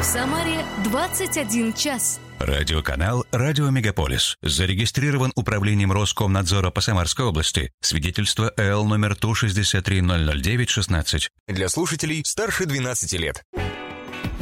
Самаре 21 час. Радиоканал «Радио Мегаполис». Зарегистрирован Управлением Роскомнадзора по Самарской области. Свидетельство ЭЛ номер ТУ 6300916. Для слушателей старше 12 лет.